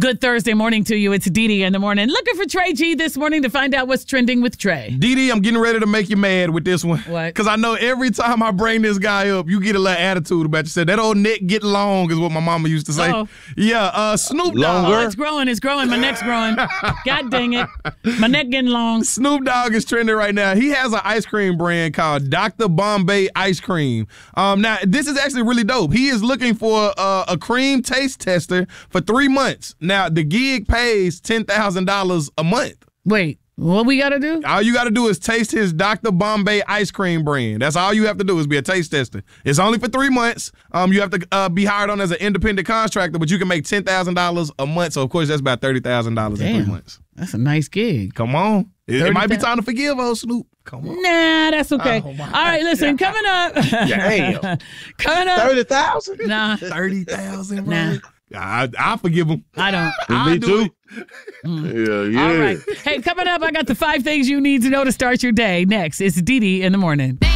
Good Thursday morning to you. It's Dee in the morning. Looking for Trey G this morning to find out what's trending with Trey. Dee, I'm getting ready to make you mad with this one. What? Because I know every time I bring this guy up, you get a little attitude about yourself. That old neck get long is what my mama used to say. Oh. Yeah, Snoop Dogg. Oh, it's growing. My neck's growing. God dang it. My neck getting long. Snoop Dogg is trending right now. He has an ice cream brand called Dr. Bombay Ice Cream. Now, this is actually really dope. He is looking for a cream taste tester for 3 months. Now, the gig pays $10,000 a month. Wait, what we got to do? All you got to do is taste his Dr. Bombay ice cream brand. That's all you have to do is be a taste tester. It's only for 3 months. You have to be hired on as an independent contractor, but you can make $10,000 a month. So, of course, that's about $30,000 in 3 months. That's a nice gig. Come on. It might be time to forgive old Snoop. Come on. Nah, that's okay. All right, listen, coming up. Damn. Coming up. 30,000? Nah. 30,000, bro. Nah. I forgive him. I don't. Me too. Yeah. All right. Hey, coming up, I got the 5 things you need to know to start your day. Next, it's Dee in the morning.